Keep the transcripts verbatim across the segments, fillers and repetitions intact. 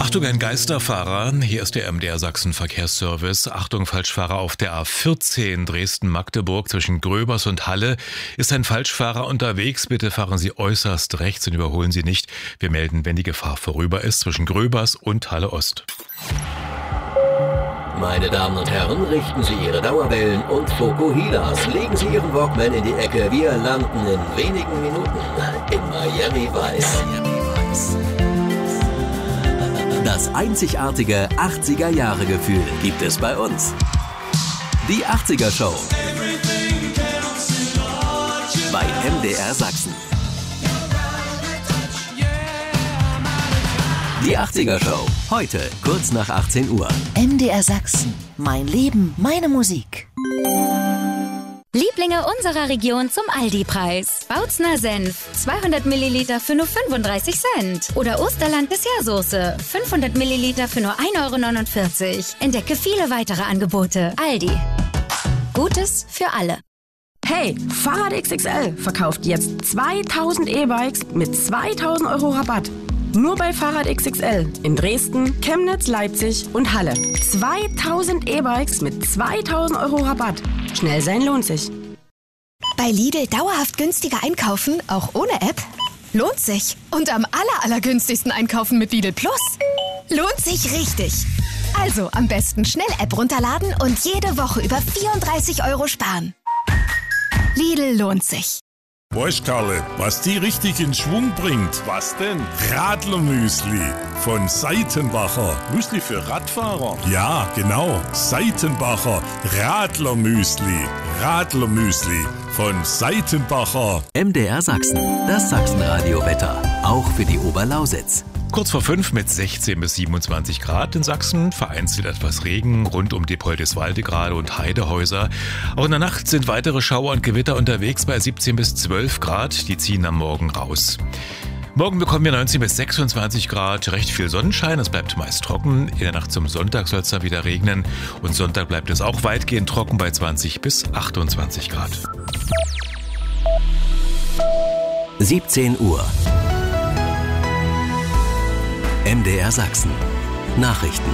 Achtung, ein Geisterfahrer. Hier ist der M D R Sachsen Verkehrsservice. Achtung, Falschfahrer auf der A vierzehn Dresden-Magdeburg zwischen Gröbers und Halle. Ist ein Falschfahrer unterwegs? Bitte fahren Sie äußerst rechts und überholen Sie nicht. Wir melden, wenn die Gefahr vorüber ist, zwischen Gröbers und Halle Ost. Meine Damen und Herren, richten Sie Ihre Dauerwellen und Fokuhilas. Legen Sie Ihren Walkman in die Ecke. Wir landen in wenigen Minuten in Miami Vice. Das einzigartige achtziger-Jahre-Gefühl gibt es bei uns. Die achtziger-Show bei M D R Sachsen. Die achtziger-Show, heute kurz nach achtzehn Uhr. M D R Sachsen, mein Leben, meine Musik. Lieblinge unserer Region zum Aldi-Preis. Bautzner Senf, zweihundert Milliliter für nur fünfunddreißig Cent. Oder Osterland Dessertsoße, fünfhundert Milliliter für nur ein Euro neunundvierzig. Entdecke viele weitere Angebote. Aldi. Gutes für alle. Hey, Fahrrad X X L verkauft jetzt zweitausend E-Bikes mit zweitausend Euro Rabatt. Nur bei Fahrrad X X L in Dresden, Chemnitz, Leipzig und Halle. zweitausend E-Bikes mit zweitausend Euro Rabatt. Schnell sein lohnt sich. Bei Lidl dauerhaft günstiger einkaufen, auch ohne App? Lohnt sich. Und am aller, allergünstigsten einkaufen mit Lidl Plus? Lohnt sich richtig. Also am besten schnell App runterladen und jede Woche über vierunddreißig Euro sparen. Lidl lohnt sich. Weißt Karle, was die richtig in Schwung bringt? Was denn? Radlermüsli von Seitenbacher. Müsli für Radfahrer? Ja, genau. Seitenbacher Radlermüsli. Radlermüsli von Seitenbacher. M D R Sachsen, das Sachsenradio-Wetter. Auch für die Oberlausitz. Kurz vor fünf mit sechzehn bis siebenundzwanzig Grad in Sachsen, vereinzelt etwas Regen rund um Diepoldeswalde gerade und Heidehäuser. Auch in der Nacht sind weitere Schauer und Gewitter unterwegs bei siebzehn bis zwölf Grad, die ziehen am Morgen raus. Morgen bekommen wir neunzehn bis sechsundzwanzig Grad, recht viel Sonnenschein, es bleibt meist trocken. In der Nacht zum Sonntag soll es dann wieder regnen und Sonntag bleibt es auch weitgehend trocken bei zwanzig bis achtundzwanzig Grad. siebzehn Uhr. M D R Sachsen. Nachrichten.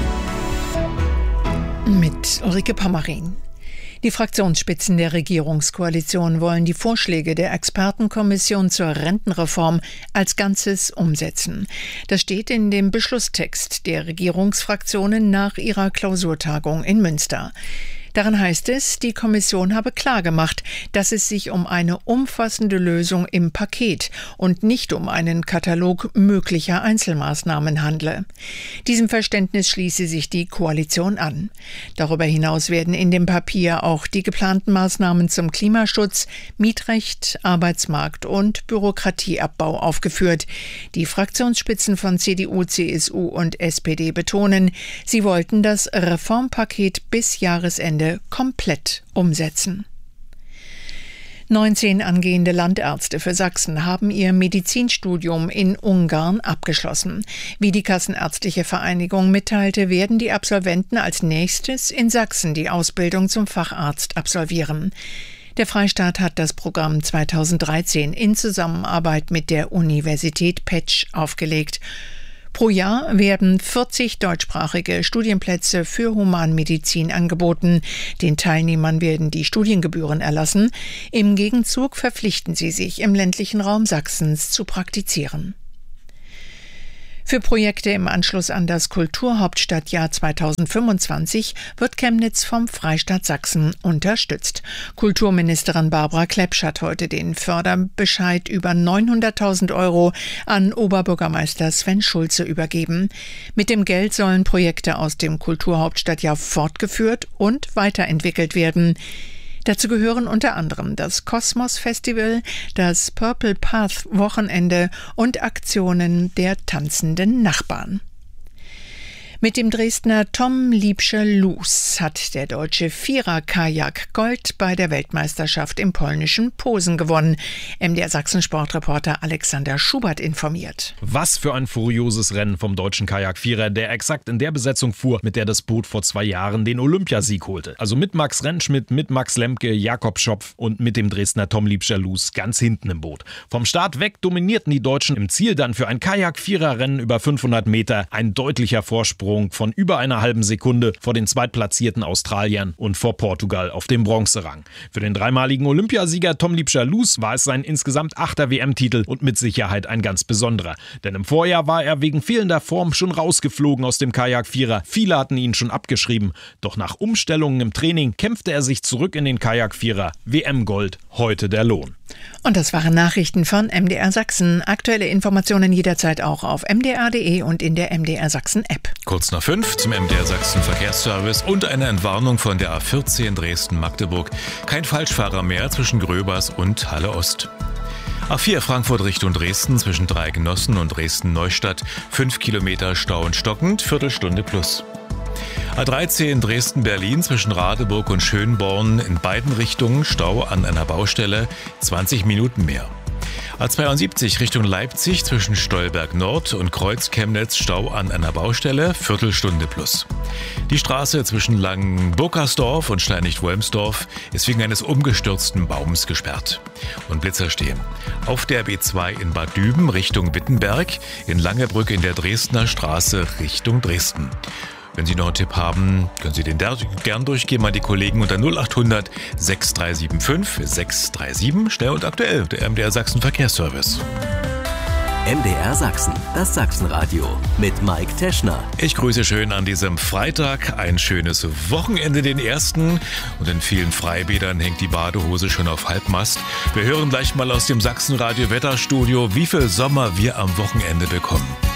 Mit Ulrike Pammerin. Die Fraktionsspitzen der Regierungskoalition wollen die Vorschläge der Expertenkommission zur Rentenreform als Ganzes umsetzen. Das steht in dem Beschlusstext der Regierungsfraktionen nach ihrer Klausurtagung in Münster. Darin heißt es, die Kommission habe klargemacht, dass es sich um eine umfassende Lösung im Paket und nicht um einen Katalog möglicher Einzelmaßnahmen handle. Diesem Verständnis schließe sich die Koalition an. Darüber hinaus werden in dem Papier auch die geplanten Maßnahmen zum Klimaschutz, Mietrecht, Arbeitsmarkt und Bürokratieabbau aufgeführt. Die Fraktionsspitzen von C D U, C S U und S P D betonen, sie wollten das Reformpaket bis Jahresende komplett umsetzen. neunzehn angehende Landärzte für Sachsen haben ihr Medizinstudium in Ungarn abgeschlossen. Wie die Kassenärztliche Vereinigung mitteilte, werden die Absolventen als nächstes in Sachsen die Ausbildung zum Facharzt absolvieren. Der Freistaat hat das Programm zweitausenddreizehn in Zusammenarbeit mit der Universität Pécs aufgelegt. Pro Jahr werden vierzig deutschsprachige Studienplätze für Humanmedizin angeboten. Den Teilnehmern werden die Studiengebühren erlassen. Im Gegenzug verpflichten sie sich, im ländlichen Raum Sachsens zu praktizieren. Für Projekte im Anschluss an das Kulturhauptstadtjahr zweitausendfünfundzwanzig wird Chemnitz vom Freistaat Sachsen unterstützt. Kulturministerin Barbara Klepsch hat heute den Förderbescheid über neunhunderttausend Euro an Oberbürgermeister Sven Schulze übergeben. Mit dem Geld sollen Projekte aus dem Kulturhauptstadtjahr fortgeführt und weiterentwickelt werden. Dazu gehören unter anderem das Kosmos Festival, das Purple Path Wochenende und Aktionen der tanzenden Nachbarn. Mit dem Dresdner Tom Liebscher-Luz hat der deutsche Vierer-Kajak Gold bei der Weltmeisterschaft im polnischen Posen gewonnen. M D R Sachsen-Sportreporter Alexander Schubert informiert. Was für ein furioses Rennen vom deutschen Kajak-Vierer, der exakt in der Besetzung fuhr, mit der das Boot vor zwei Jahren den Olympiasieg holte. Also mit Max Rentschmidt, mit Max Lemke, Jakob Schopf und mit dem Dresdner Tom Liebscher-Luz ganz hinten im Boot. Vom Start weg dominierten die Deutschen, im Ziel dann für ein Kajak-Vierer-Rennen über fünfhundert Meter ein deutlicher Vorsprung von über einer halben Sekunde vor den zweitplatzierten Australiern und vor Portugal auf dem Bronzerang. Für den dreimaligen Olympiasieger Tom Liebscher-Luz war es sein insgesamt achter W M-Titel und mit Sicherheit ein ganz besonderer. Denn im Vorjahr war er wegen fehlender Form schon rausgeflogen aus dem Kajak-Vierer. Viele hatten ihn schon abgeschrieben. Doch nach Umstellungen im Training kämpfte er sich zurück in den Kajak-Vierer. W M-Gold, heute der Lohn. Und das waren Nachrichten von M D R Sachsen. Aktuelle Informationen jederzeit auch auf m d r punkt d e und in der M D R Sachsen App. Kurz nach fünf zum M D R Sachsen Verkehrsservice und eine Entwarnung von der A vierzehn Dresden-Magdeburg. Kein Falschfahrer mehr zwischen Gröbers und Halle Ost. A vier Frankfurt Richtung Dresden zwischen Dreigenossen und Dresden-Neustadt. Fünf Kilometer Stau und stockend, Viertelstunde plus. A dreizehn Dresden-Berlin zwischen Radeburg und Schönborn in beiden Richtungen Stau an einer Baustelle, zwanzig Minuten mehr. A zweiundsiebzig Richtung Leipzig zwischen Stolberg Nord und Kreuz-Chemnitz Stau an einer Baustelle, Viertelstunde plus. Die Straße zwischen Langenburgersdorf und Steinigt-Wolmsdorf ist wegen eines umgestürzten Baums gesperrt. Und Blitzer stehen. Auf der B zwei in Bad Düben Richtung Wittenberg, in Langebrück in der Dresdner Straße Richtung Dresden. Wenn Sie noch einen Tipp haben, können Sie den gern durchgeben an die Kollegen unter null acht hundert sechs drei sieben fünf sechs drei sieben. Schnell und aktuell, der M D R Sachsen Verkehrsservice. M D R Sachsen, das Sachsenradio mit Mike Teschner. Ich grüße schön an diesem Freitag. Ein schönes Wochenende, den ersten. Und in vielen Freibädern hängt die Badehose schon auf Halbmast. Wir hören gleich mal aus dem Sachsenradio Wetterstudio, wie viel Sommer wir am Wochenende bekommen.